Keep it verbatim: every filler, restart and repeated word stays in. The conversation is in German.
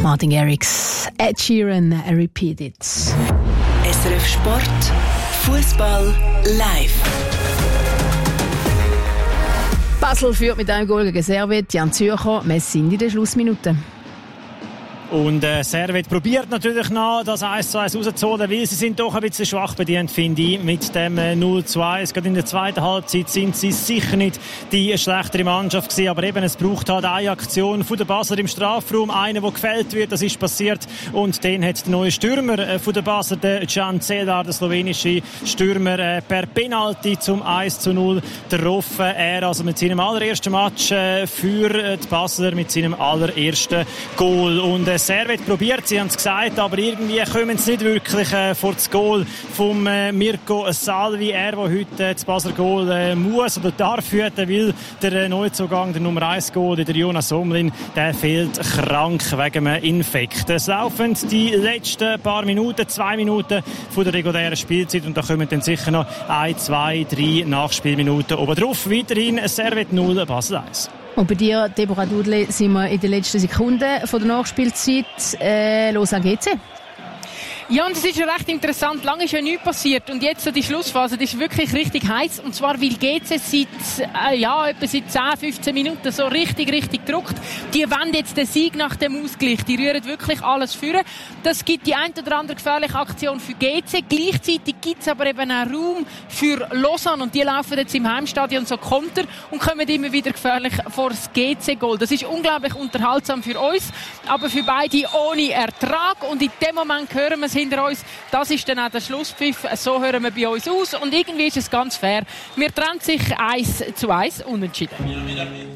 Martin Garrix, Ed Sheeran, Repeat It. S R F Sport, Fußball live. Basel führt mit einem Goal gegen Servet, Jan Zürcher. Wir sind in der Schlussminute. Und äh, Servet probiert natürlich noch, das eins zu eins rauszuholen, weil sie sind doch ein bisschen schwach bedient, finde ich, mit dem äh, null zu eins. Gerade in der zweiten Halbzeit sind sie sicher nicht die schlechtere Mannschaft gewesen, aber eben, es braucht halt eine Aktion von der Basler im Strafraum, eine, die gefällt wird, das ist passiert, und den hat der neue Stürmer äh, von der Basler, der Can Cedar, der slowenische Stürmer, äh, per Penalty zum eins zu null getroffen. Er also mit seinem allerersten Match äh, für äh, die Basler, mit seinem allerersten Goal. Und äh, Servet probiert, sie haben es gesagt, aber irgendwie kommen sie nicht wirklich äh, vor das Goal vom äh, Mirko Salvi. Er, der heute äh, das Basler Goal äh, muss oder darf hüten, weil der äh, Neuzugang, der Nummer eins Goal, der Jonas Somlin, der fehlt krank wegen einem Infekt. Es laufen die letzten paar Minuten, zwei Minuten von der regulären Spielzeit, und da kommen dann sicher noch ein, zwei, drei Nachspielminuten oben drauf. Weiterhin Servet null, Basel eins. Und bei dir, Deborah Dudley, sind wir in den letzten Sekunden von der Nachspielzeit. Äh, los an G C. Ja, und es ist ja recht interessant. Lange ist ja nichts passiert. Und jetzt so die Schlussphase, das ist wirklich richtig heiß. Und zwar, weil G C seit, äh, ja, etwa seit zehn, fünfzehn Minuten so richtig, richtig druckt. Die wollen jetzt den Sieg nach dem Ausgleich. Die rühren wirklich alles führen. Das gibt die ein oder andere gefährliche Aktion für G C. Gleichzeitig gibt es aber eben auch Raum für Lausanne. Und die laufen jetzt im Heimstadion so Konter und kommen immer wieder gefährlich vor das G C-Goal. Das ist unglaublich unterhaltsam für uns, aber für beide ohne Ertrag. Und in dem Moment hören wir es hinter uns. Das ist dann auch der Schlusspfiff. So hören wir bei uns aus. Und irgendwie ist es ganz fair. Wir trennen sich eins zu eins unentschieden.